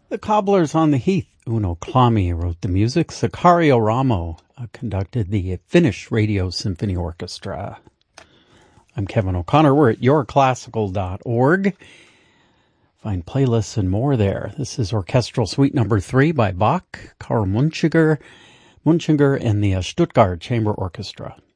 The Cobblers on the Heath. Uno Clami wrote the music. Sicario Ramo conducted the Finnish Radio Symphony Orchestra. I'm Kevin O'Connor. We're at yourclassical.org. Find playlists and more there. This is Orchestral Suite number 3 by Bach, Karl Munchinger, and the Stuttgart Chamber Orchestra.